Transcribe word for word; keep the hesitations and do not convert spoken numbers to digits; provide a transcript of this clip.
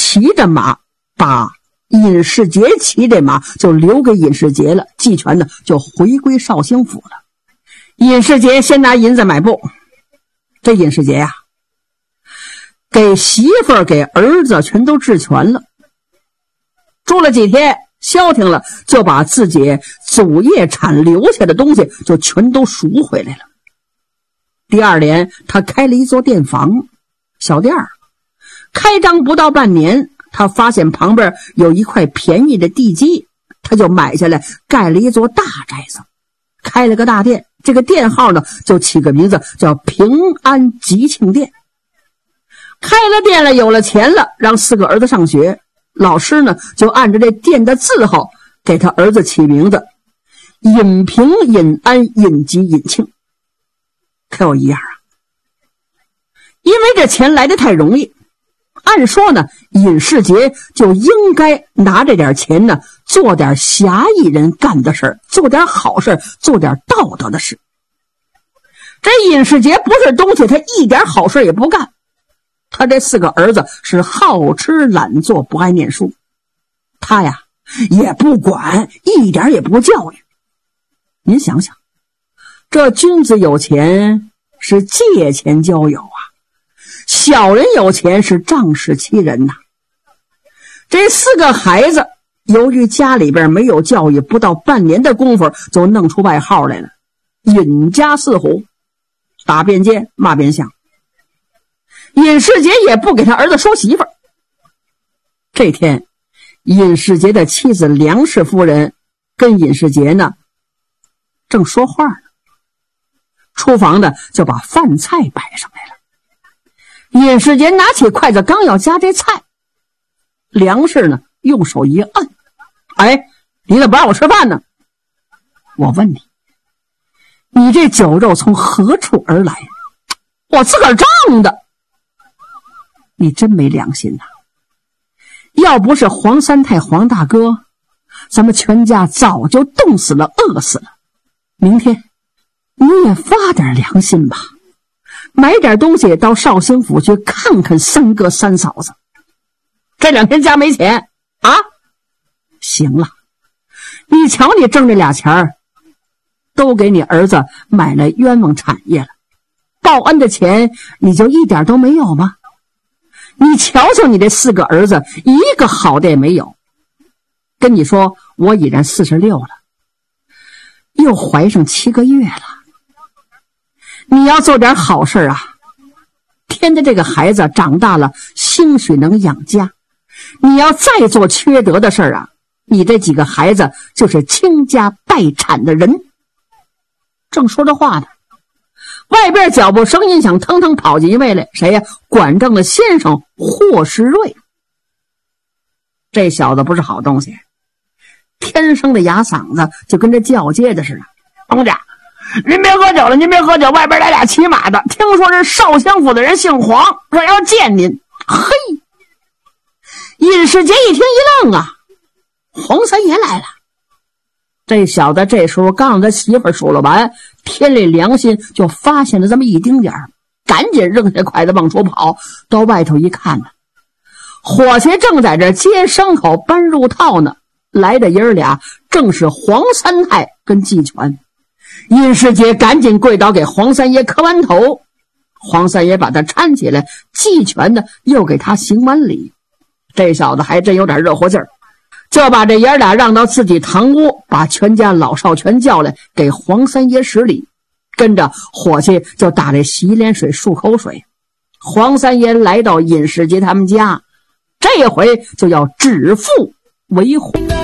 骑着马，把尹世杰骑这马就留给尹世杰了，季全呢就回归绍兴府了。尹世杰先拿银子买布，这尹世杰呀、啊，给媳妇儿给儿子全都治全了。住了几天消停了，就把自己祖业产留下的东西就全都赎回来了。第二年他开了一座店房，小店儿开张不到半年，他发现旁边有一块便宜的地基，他就买下来盖了一座大宅子，开了个大店。这个店号呢就起个名字叫平安吉庆店。开了店了，有了钱了，让四个儿子上学，老师呢就按照这店的字号给他儿子起名字，尹平、尹安、尹吉、尹庆。可有一样啊，因为这钱来得太容易，按说呢尹世杰就应该拿这点钱呢做点侠义人干的事儿，做点好事，做点道德的事。这尹世杰不是东西，他一点好事也不干。他这四个儿子是好吃懒做，不爱念书，他呀也不管，一点也不教育。您想想，这君子有钱是借钱交友啊，小人有钱是仗势欺人呐、啊。这四个孩子由于家里边没有教育，不到半年的功夫就弄出外号来了，尹家四虎，打边街骂边巷。尹世杰也不给他儿子说媳妇儿。这天尹世杰的妻子梁氏夫人跟尹世杰呢正说话呢，厨房的就把饭菜摆上来了。尹世杰拿起筷子刚要夹这菜，梁氏呢用手一摁，哎，你怎么不让我吃饭呢？我问你，你这酒肉从何处而来？我自个儿挣的。你真没良心呐、啊！要不是黄三太黄大哥，咱们全家早就冻死了，饿死了。明天你也发点良心吧，买点东西到绍兴府去看看三哥三嫂子。这两天家没钱啊？行了，你瞧你挣这俩钱儿，都给你儿子买了冤枉产业了，报恩的钱你就一点都没有吗？你瞧瞧你这四个儿子，一个好的也没有。跟你说，我已然四十六了，又怀上七个月了。你要做点好事啊，天的这个孩子长大了，兴许能养家。你要再做缺德的事啊，你这几个孩子就是倾家败产的人。正说着话呢，外边脚步声音响，腾腾跑进一位来，谁呀？管政的先生霍世瑞。这小子不是好东西，天生的哑嗓子，就跟这叫街的似的。东家，您别喝酒了，您别喝酒，外边来俩骑马的，听说是绍兴府的人姓黄，说要见您。嘿，尹世杰一听一愣啊，黄三爷来了。这小子这时候刚让他媳妇儿数了完，天理良心就发现了这么一丁点儿，赶紧扔下筷子往出跑。到外头一看呢，伙计正在这接牲口搬入套呢，来的爷儿俩正是黄三太跟季全。尹世杰赶紧跪倒给黄三爷磕完头，黄三爷把他搀起来，季全呢又给他行完礼。这小子还真有点热乎劲儿，就把这爷俩让到自己堂屋，把全家老少全叫来给黄三爷施礼。跟着伙计就打这洗脸水漱口水。黄三爷来到尹世杰他们家，这回就要指腹为婚。